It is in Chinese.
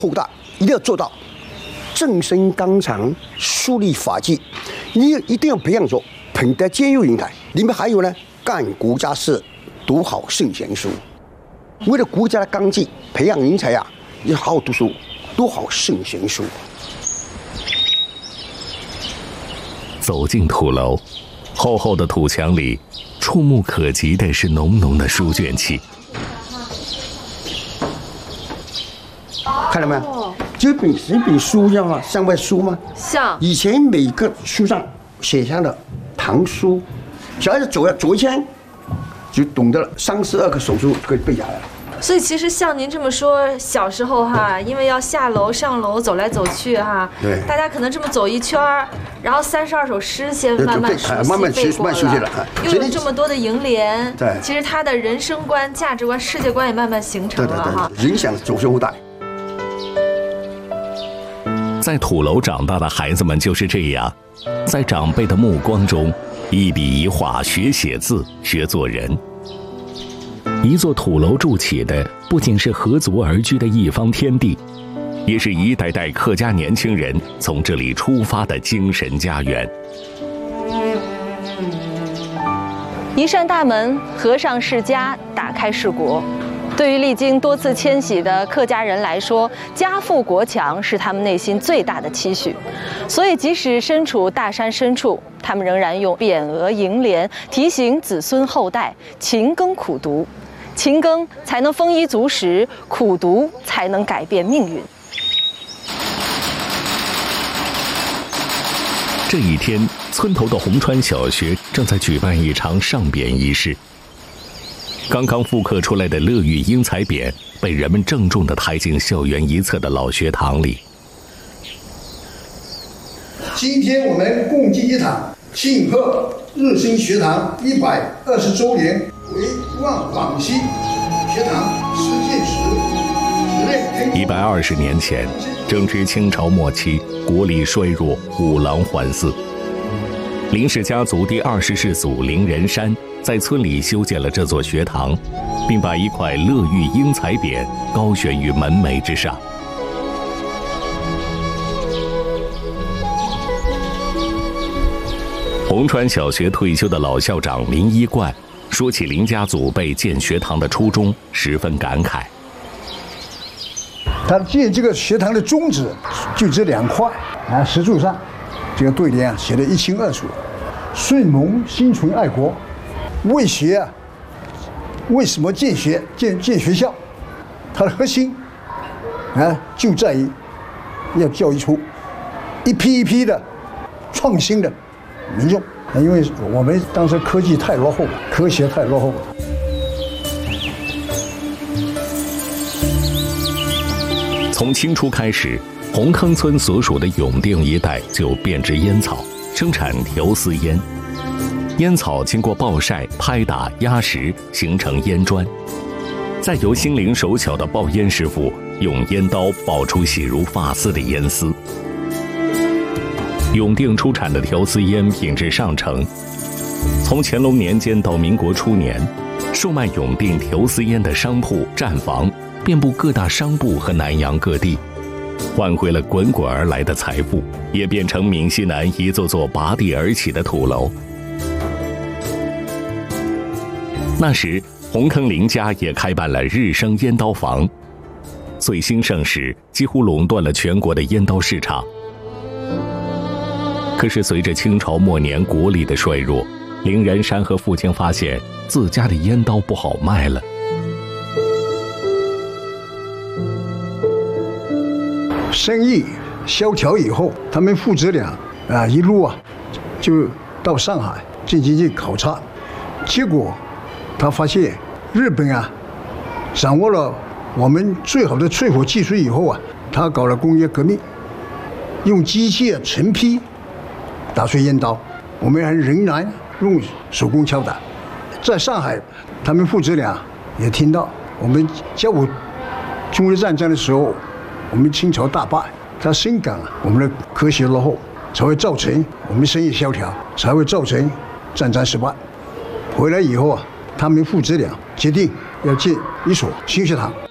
后代，一定要做到正身刚强、树立法纪。你一定要培养出品德兼优人才。里面还有呢，干国家事，读好圣贤书。为了国家的纲纪，培养人才要好好读书，读好圣贤书。 走进土楼，厚厚的土墙里，触目可及的是浓浓的书卷气。 看到没有？这一本书叫吗？像本书吗？ 像。以前每个书上写上的唐书，小孩子走一圈，就懂得了32个手书可以背下来了。 所以其实像您这么说，小时候因为要下楼上楼走来走去对， 大家可能这么走一圈，然后32首诗先慢慢熟悉慢慢熟悉了， 又有这么多的楹联， 对， 其实他的人生观、价值观、世界观也慢慢形成了影响走后代。 在土楼长大的孩子们就是这样，在长辈的目光中，一笔一画学写字，学做人。一座土楼筑起的，不仅是合族而居的一方天地，也是一代代客家年轻人从这里出发的精神家园。 一扇大门，合上是家，打开是国。对于历经多次迁徙的客家人来说，家富国强是他们内心最大的期许。所以，即使身处大山深处，他们仍然用匾额楹联提醒子孙后代勤耕苦读。勤耕才能丰衣足食，苦读才能改变命运。 这一天，村头的红川小学正在举办一场上匾仪式。刚刚复刻出来的乐育英才匾被人们郑重地抬进校园一侧的老学堂里。 今天我们共计一堂，庆贺日新学堂120周年，为望往昔学堂实践时 120年前，正值清朝末期，国力衰弱，五郎环伺。林氏家族第20世祖林仁山在村里修建了这座学堂，并把一块乐育英才匾高悬于门楣之上。红川小学退休的老校长林一贯说起林家祖辈建学堂的初衷，十分感慨。 他建这个学堂的宗旨就这2块石柱上这个对联写得一清二楚。顺蒙心存爱国，为学为什么建学校？它的核心就在于要教育出一批一批的创新的民众。因为我们当时科技太落后了，科学太落后了。 从清初开始，红坑村所属的永定一带就变植烟草，生产条丝烟。烟草经过暴晒、拍打、压实，形成烟砖，再由心灵手巧的爆烟师傅用烟刀爆出细如发丝的烟丝。永定出产的条丝烟品质上乘，从乾隆年间到民国初年，售卖永定条丝烟的商铺、站房遍布各大商埠和南洋各地，换回了滚滚而来的财富，也变成闽西南一座座拔地而起的土楼。那时，红坑林家也开办了日升烟刀房，最兴盛时几乎垄断了全国的烟刀市场。可是随着清朝末年国力的衰弱，林仁山和父亲发现自家的烟刀不好卖了。 生意萧条以后，他们父子俩一路就到上海进行去考察，结果他发现日本掌握了我们最好的淬火技术以后他搞了工业革命，用机械成批打碎烟刀，我们还仍然用手工敲打。在上海，他们父子俩也听到我们甲午中日战争的时候，我们清朝大败，他深感我们的科学落后，才会造成我们生意萧条，才会造成战争失败。回来以后他们父子俩决定要建一所新学堂。